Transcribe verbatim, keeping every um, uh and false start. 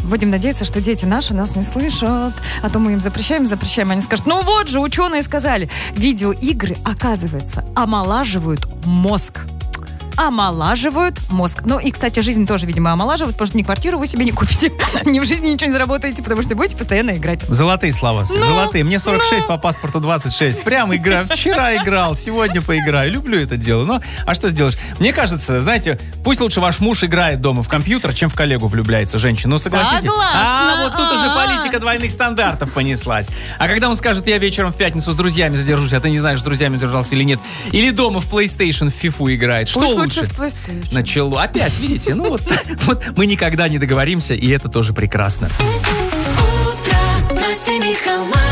Будем надеяться, что дети наши нас не слышат. А то мы им запрещаем, запрещаем. Они скажут, ну вот же, ученые сказали. Видеоигры, оказывается, омолаживают мозг. Омолаживают мозг. Ну и, кстати, жизнь тоже, видимо, омолаживают, потому что ни квартиру вы себе не купите, ни в жизни ничего не заработаете, потому что будете постоянно играть. Золотые слова, Свет, ну, золотые. Мне сорок шесть, ну. по паспорту двадцать шесть. Прям игра. Вчера играл, сегодня поиграю. Люблю это дело. Но, а что сделаешь? Мне кажется, знаете, пусть лучше ваш муж играет дома в компьютер, чем в коллегу влюбляется женщина. Ну, согласитесь. Согласна. А, вот тут уже политика двойных стандартов понеслась. А когда он скажет, я вечером в пятницу с друзьями задержусь, а ты не знаешь, с друзьями держался или нет. Или дома в PlayStation, в FIFA играет. Что Пусть лучше? лучше Начало. Опять, видите? Ну вот, вот мы никогда не договоримся, и это тоже прекрасно. Утро на семи холмах.